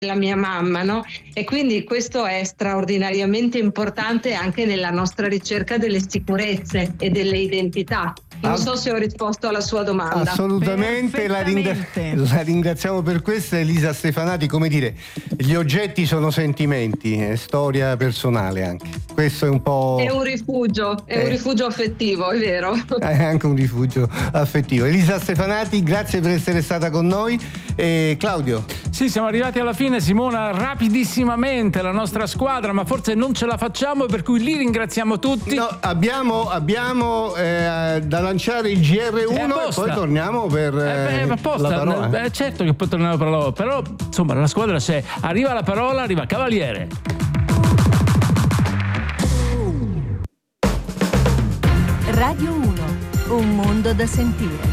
della mia mamma, no? E quindi questo è straordinariamente importante anche nella nostra ricerca delle sicurezze e delle identità. Non so se ho risposto alla sua domanda. Assolutamente, la ringraziamo per questo, Elisa Stefanati. Come dire, gli oggetti sono sentimenti, è storia personale anche. Questo è un po'... È un rifugio affettivo, è vero. È anche un rifugio affettivo. Elisa Stefanati, grazie per essere stata con noi. E Claudio? Sì, siamo arrivati alla fine, Simona, rapidissimamente la nostra squadra, ma forse non ce la facciamo, per cui li ringraziamo tutti. No, abbiamo da lanciare il GR1 e poi torniamo per la parola. Certo che poi torniamo per la parola, però insomma la squadra c'è. Arriva la parola, arriva Cavaliere. Radio 1, un mondo da sentire.